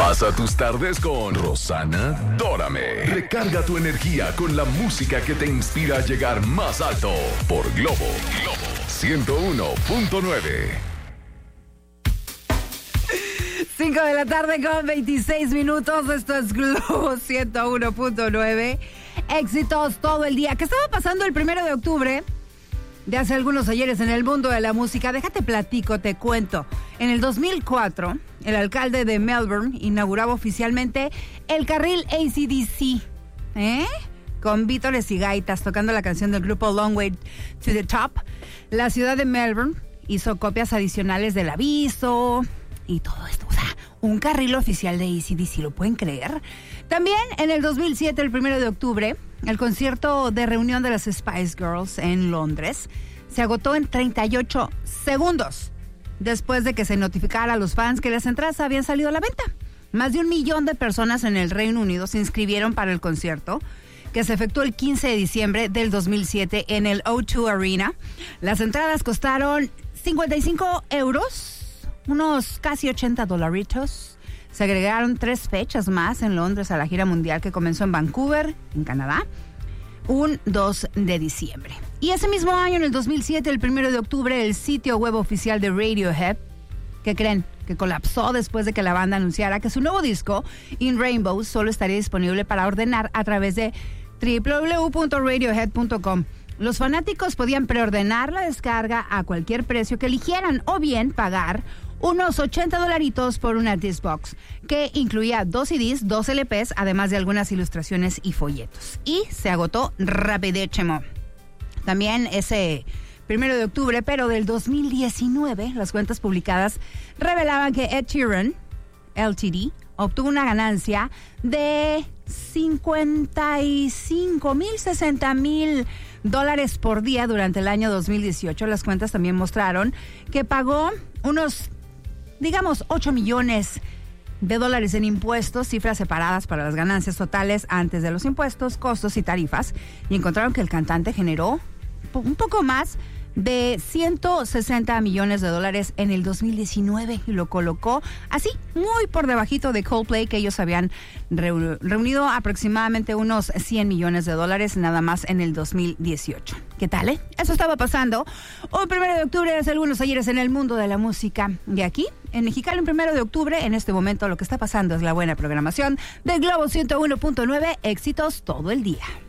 Pasa tus tardes con Rosana Dórame. Recarga tu energía con la música que te inspira a llegar más alto por Globo 101.9. 5 de la tarde con 26 minutos. Esto es Globo 101.9. Éxitos todo el día. ¿Qué estaba pasando el 1 de octubre? De hace algunos ayeres en el mundo de la música. Déjate platico, te cuento. En el 2004, el alcalde de Melbourne inauguraba oficialmente el carril AC/DC. Con vítores y gaitas tocando la canción del grupo Long Way to the Top. La ciudad de Melbourne hizo copias adicionales del aviso y todo esto. O sea, un carril oficial de AC/DC, ¿lo pueden creer? También en el 2007, el 1 de octubre, el concierto de reunión de las Spice Girls en Londres se agotó en 38 segundos después de que se notificara a los fans que las entradas habían salido a la venta. Más de 1 millón de personas en el Reino Unido se inscribieron para el concierto, que se efectuó el 15 de diciembre del 2007 en el O2 Arena. Las entradas costaron 55 euros, unos casi $80. Se agregaron 3 fechas más en Londres a la gira mundial que comenzó en Vancouver, en Canadá, un 2 de diciembre. Y ese mismo año, en el 2007, el 1 de octubre, el sitio web oficial de Radiohead, ¿qué creen? Que colapsó después de que la banda anunciara que su nuevo disco, In Rainbow, solo estaría disponible para ordenar a través de www.radiohead.com. Los fanáticos podían preordenar la descarga a cualquier precio que eligieran o bien pagar unos $80 por una Discbox, que incluía 2 CDs, 2 LPs, además de algunas ilustraciones y folletos. Y se agotó rapidísimo. También ese 1 de octubre, pero del 2019, las cuentas publicadas revelaban que Ed Sheeran, Ltd., obtuvo una ganancia de $55,000 por día durante el año 2018. Las cuentas también mostraron que pagó unos, digamos, $8 millones en impuestos, cifras separadas para las ganancias totales antes de los impuestos, costos y tarifas, y encontraron que el cantante generó un poco más de $160 millones en el 2019 y lo colocó así, muy por debajito de Coldplay, que ellos habían reunido aproximadamente unos $100 millones nada más en el 2018. ¿Qué tal, Eso estaba pasando un 1 de octubre, hace algunos ayeres en el mundo de la música. De aquí, en Mexicali, un 1 de octubre, en este momento lo que está pasando es la buena programación de Globo 101.9, éxitos todo el día.